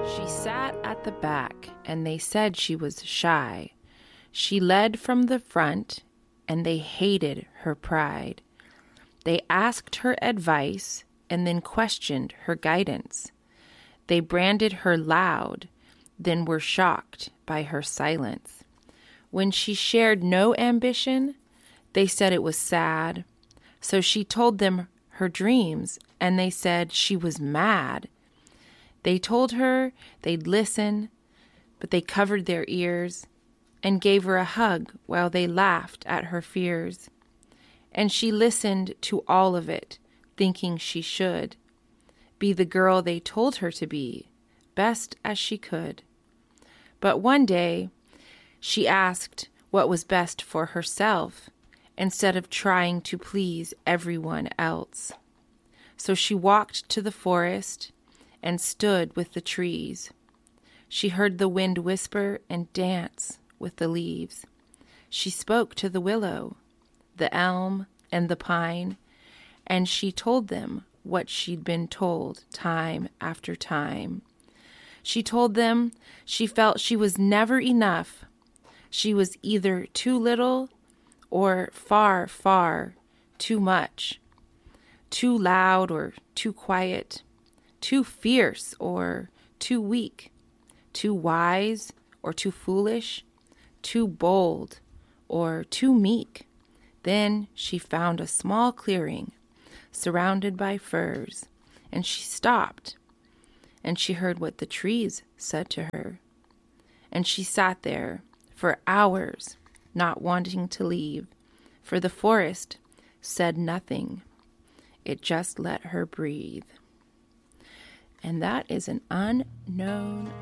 She sat at the back, and they said she was shy. She led from the front, and they hated her pride. They asked her advice, and then questioned her guidance. They branded her loud, then were shocked by her silence. When she shared no ambition, they said it was sad. So she told them her dreams, and they said she was mad. They told her they'd listen, but they covered their ears and gave her a hug while they laughed at her fears. And she listened to all of it, thinking she should be the girl they told her to be, best as she could. But one day, she asked what was best for herself instead of trying to please everyone else. So she walked to the forest and stood with the trees. She heard the wind whisper and dance with the leaves. She spoke to the willow, the elm, and the pine, and she told them what she'd been told time after time. She told them she felt she was never enough. She was either too little or far, far too much, too loud or too quiet, too fierce or too weak, too wise or too foolish, too bold or too meek. Then she found a small clearing surrounded by firs, and she stopped, and she heard what the trees said to her. And she sat there for hours, not wanting to leave, for the forest said nothing. It just let her breathe. And that is an unknown